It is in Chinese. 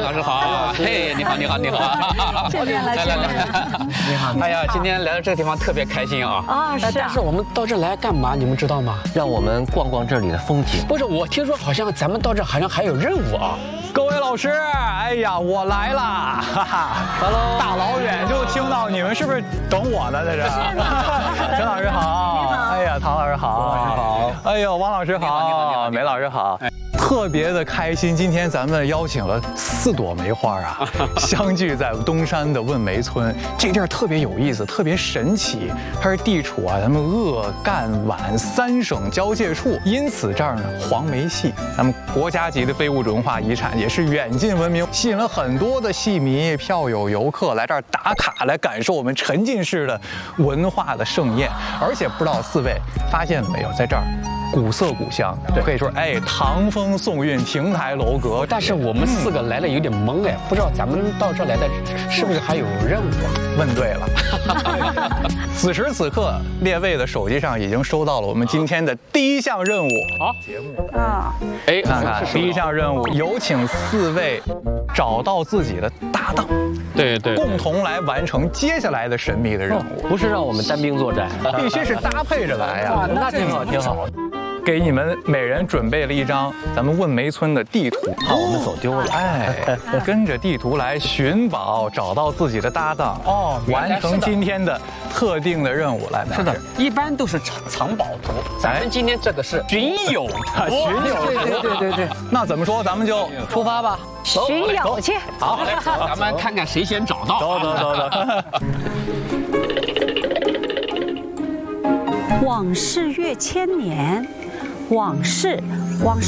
老师好，嘿，你好，你好，你好， 见面了， 来， 你好， 哎呀，今天来到这个地方特别开心啊！ 啊，是但是我们到这来干嘛？你们知道吗？ 让我们逛逛这里的风景。 不是，我听说好像咱们到这好像还有任务啊。 各位老师，哎呀，我来了，哈哈 ，Hello， 大老远就听到你们是不是等我呢？在这儿，陈老师好，哎呀，唐老师好， 王老师好， 哎呦，王老师好，梅老师好。特别的开心，今天咱们邀请了4朵梅花啊，相聚在东山的问梅村。这地儿特别有意思，特别神奇，它是地处咱们鄂赣皖3省交界处，因此这儿呢黄梅戏，咱们国家级的非物质文化遗产，也是远近闻名，吸引了很多的戏迷、票友、游客来这儿打卡，来感受我们沉浸式的文化的盛宴。而且不知道4位发现没有，在这儿。古色古香，可以说，哎，唐风宋韵，亭台楼阁。 但是我们4个来了有点懵哎，不知道咱们到这来的是不是还有任务啊？ 问对了。此时此刻，列位的手机上已经收到了我们今天的第1项任务。好，节目啊， 哎，看看第1项任务，有请4位找到自己的搭档， 对， 共同来完成接下来的神秘的任务。 不是让我们单兵作战， 必须是搭配着来呀。 那挺好，挺好。 给你们每人准备了一张咱们问梅村的地图， 怕我们走丢了。 哎，跟着地图来寻宝，找到自己的搭档哦，完成今天的特定的任务来。 是的，一般都是藏宝图，咱们今天这个是寻友图。 寻友，对。那怎么说？咱们就出发吧， 寻友去。 好， 咱们看看谁先找到。 走。 往事越千年，往事。